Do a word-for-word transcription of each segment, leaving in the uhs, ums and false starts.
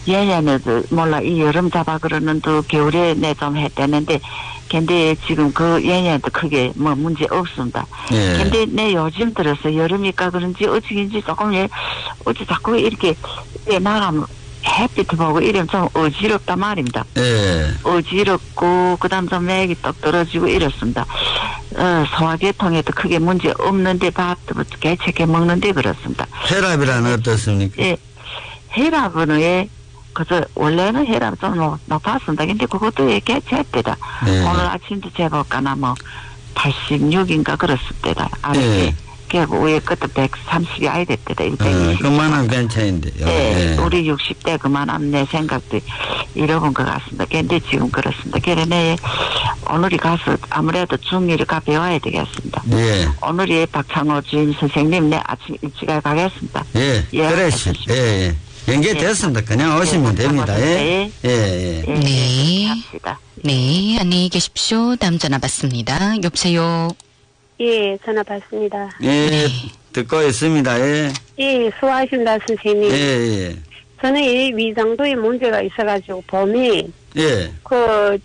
얘네는 몰라 이 여름 잡아 그러는 또 겨울에 내 좀 했다는데 근데 지금 그 얘네도 크게 뭐 문제 없습니다. 예. 근데 내 요즘 들어서 여름이니까 그런지 어찌인지 조금 예 어찌 자꾸 이렇게 나가면 햇빛 보고 이러면 좀 어지럽단 말입니다. 예. 어지럽고 그다음 좀 맥이 떡 떨어지고 이렇습니다. 어, 소화계통에도 크게 문제 없는데 밥도 개체게 먹는데 그렇습니다. 혈압이란 어떻습니까? 예, 혈압은 왜 그저 원래는 혈압 좀 높, 높았습니다. 근데 그것도 왜 개체했대다. 예. 오늘 아침도 재볼까나 뭐 팔십육인가 그랬을 때다. 아래게. 예. 그 위에 끝에 백삼십이 아이 됐대다. 어, 그만하면 괜찮은데요. 예, 예. 우리 육십 대 그만하면 내 생각도 잃어본 것 같습니다. 근데 지금 그렇습니다. 그래 내 오늘이 가서 아무래도 중일을 가 배워야 되겠습니다. 예. 오늘이 박창호 주임 선생님 내 아침 일찍 가겠습니다. 예. 예, 그렇지. 예, 예. 연결됐습니다. 그냥 오시면 예, 됩니다. 예. 예, 예. 예. 예, 네. 합시다. 네, 안녕히 계십시오. 다음 전화 받습니다. 여보세요. 예, 전화 받습니다. 예, 네. 듣고 있습니다. 예. 예, 수고하십니다, 선생님. 예, 예. 저는 이 위장도에 문제가 있어가지고 봄에 예. 그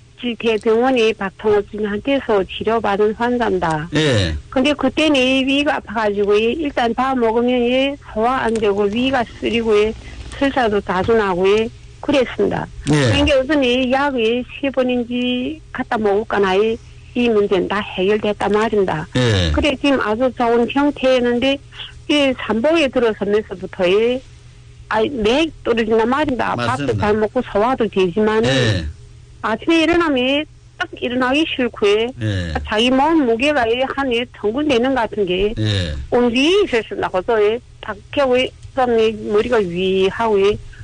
대병원이 박통호 주님한테서 치료받은 환자입니다. 예. 근데 그때는 이 위가 아파가지고 이 일단 밥 먹으면 이 소화 안 되고 위가 쓰리고 이 설사도 자주 나고 이 그랬습니다. 예. 그러니까 우선 이 약이 세 번인지 갖다 먹을까나 이, 이 문제는 다 해결됐단 말입니다. 예. 그래 지금 아주 좋은 형태였는데 이 삼봉에 들어서면서부터 이 아이 맥 떨어진단 말입니다. 맞습니다. 밥도 잘 먹고 소화도 되지만 예. 아침에 일어나면 딱 일어나기 싫고 예. 자기 몸 무게가 한 천근되는 것 같은 게 예. 움직이기 싫습니다. 그래서 밖에 좀 머리가 위하고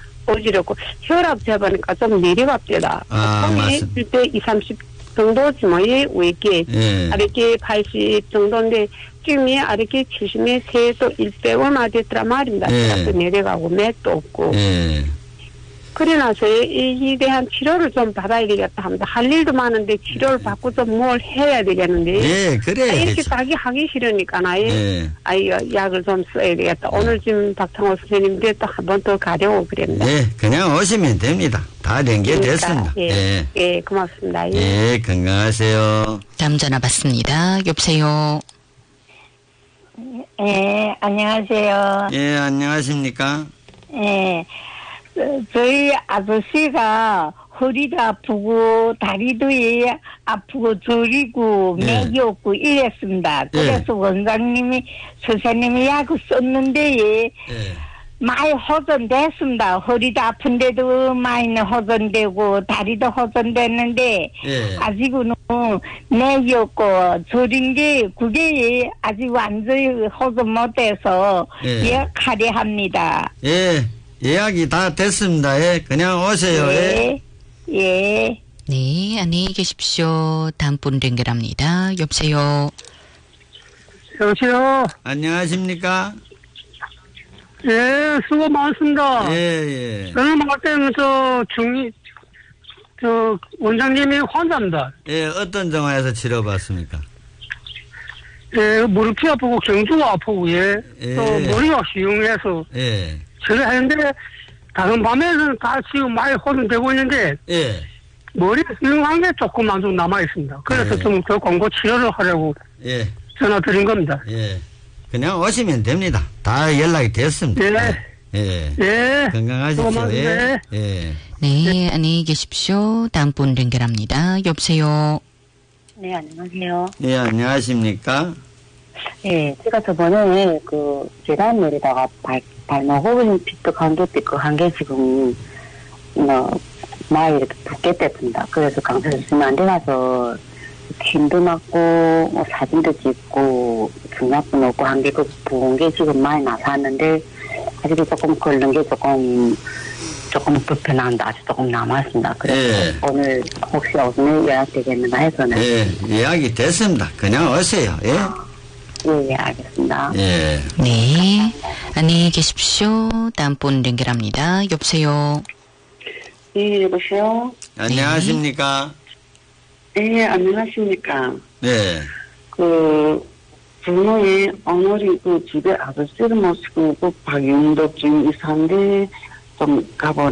어지럽고 혈압 재보니까 좀 내려갑니다. 아, 맞습니다. 그때 이삼십 정도지 뭐 외게 예. 아래게 팔십 정도인데 지금이 아래게 칠십에 세도 백 얼마 됐더라 말입니다. 예. 혈압도 내려가고 맥도 없고 예. 그래 나서 이에 대한 치료를 좀 받아야 되겠다 합니다. 할 일도 많은데 치료를 받고 좀 뭘 해야 되겠는데 예, 아, 그래. 이렇게 자기 하기 싫으니까 나의 예. 아이 약을 좀 써야 되겠다. 오늘 지금 박창호 선생님께 또 한 번 더 가려고 그랬습니다. 예, 그냥 오시면 됩니다. 다 연결됐습니다. 예, 예. 예, 고맙습니다. 예. 예, 건강하세요. 다음 전화 받습니다. 여보세요. 예, 안녕하세요. 예, 안녕하십니까? 예, 어, 저희 아저씨가 허리도 아프고 다리도 예, 아프고 저리고 예. 맥이 없고 이랬습니다. 그래서 예. 원장님이 선생님이 약을 썼는데 예, 예. 많이 호전됐습니다. 허리도 아픈데도 많이 호전되고 다리도 호전됐는데 예. 아직은 맥이 없고 저린 게 그게 아직 완전히 호전 못돼서 예. 예약하려 합니다. 예, 예약이 다 됐습니다. 예, 그냥 오세요. 예. 예. 예. 네, 안녕히 계십시오. 다음 분 연결합니다. 여보세요. 여보세요. 안녕하십니까? 예, 수고 많습니다. 예, 예. 저는 볼 때는 저 중이 저 원장님이 환자입니다. 예, 어떤 정화에서 치료받습니까? 예, 무릎이 아프고 경주가 아프고 예, 예. 또 머리가 휘용해서 예. 치료하는데 다른 밤에는 다 지금 많이 호전되고 있는데 예. 머리 휘용한 게 조금만 좀 남아 있습니다. 그래서 예. 좀 더 공고 치료를 하려고 예. 전화 드린 겁니다. 예. 그냥 오시면 됩니다. 다 연락이 됐습니다. 예. 예. 예. 건강하십시오. 고맙습니다. 예. 예. 네, 안녕히 계십시오. 다음 분 연결합니다. 여보세요. 네, 안녕하세요. 예, 안녕하십니까? 예, 제가 저번에 그 계단 내리다가 발, 발목 호흡인피도 강도피도 한 게 지금, 뭐, 많이 이렇게 붓게 됐습니다. 그래서 강사를 주시면 안 되나서, 힘도 맞고, 뭐 사진도 찍고, 중약도 넣고 한 게 그 부은 게 지금 많이 나섰는데, 아직도 조금 긁는 게 조금, 조금 불편한데 아직 조금 남았습니다. 그래서 예. 오늘 혹시 오늘 예약되겠는가 해서는. 예, 예약이 됐습니다. 그냥 오세요. 예. 예, 예, 알겠습니다. 예. 네, 안녕히 계십시오. 다음 분 연결합니다. 여보세요. 예, 여보세요? 안녕하십니까? 예, 안녕하십니까? 네. 그, 분노에 오늘이 그 집에 아저씨를 모시고 그 박윤덕 중 이사인데 좀 가보